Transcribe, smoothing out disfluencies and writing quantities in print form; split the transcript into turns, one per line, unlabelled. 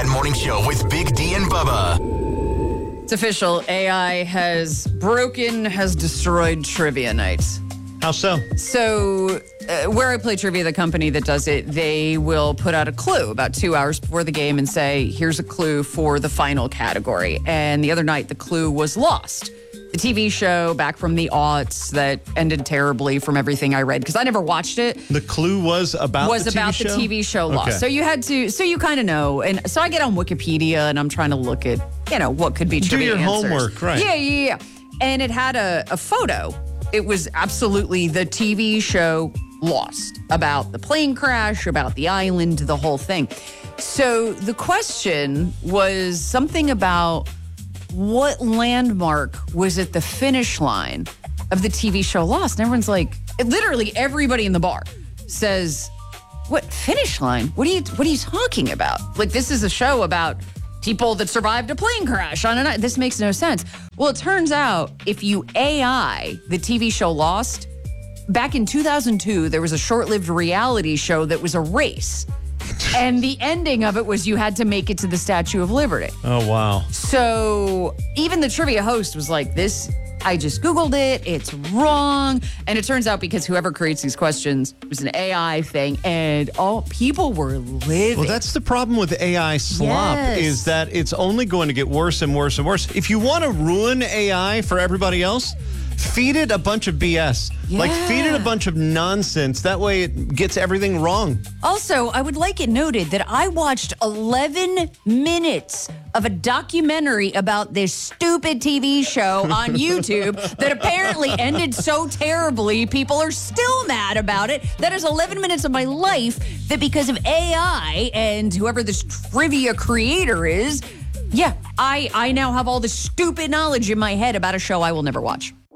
Morning Show with Big D and Bubba.
It's official. AI has destroyed trivia nights.
How so?
So, Where I Play Trivia, the company that does it, they will put out a clue about 2 hours before the game and say, here's a clue for the final category. And the other night, the clue was Lost. The TV show back from the aughts that ended terribly from everything I read, because I never watched it.
The clue was about the
TV show Lost.
Okay.
So you kind of know. And so I get on Wikipedia and I'm trying to look at, what could be trivia
Do your
answers.
homework, right.
Yeah. And it had a photo. It was absolutely the TV show Lost, about the plane crash, about the island, the whole thing. So the question was something about what landmark was at the finish line of the TV show Lost. And everyone's like, literally everybody in the bar says, what finish line? What are you talking about? Like, this is a show about people that survived a plane crash on a night. This makes no sense. Well, it turns out if you AI the TV show Lost, back in 2002, there was a short-lived reality show that was a race. And the ending of it was you had to make it to the Statue of Liberty.
Oh, wow.
So even the trivia host was like, I just Googled it. It's wrong. And it turns out because whoever creates these questions was an AI thing. And people were livid.
Well, that's the problem with AI slop, is that it's only going to get worse and worse and worse. If you want to ruin AI for everybody else, feed it a bunch of BS.
Yeah.
Like, feed it a bunch of nonsense. That way it gets everything wrong.
Also, I would like it noted that I watched 11 minutes of a documentary about this stupid TV show on YouTube that apparently ended so terribly, people are still mad about it. That is 11 minutes of my life that because of AI and whoever this trivia creator is, I now have all this stupid knowledge in my head about a show I will never watch.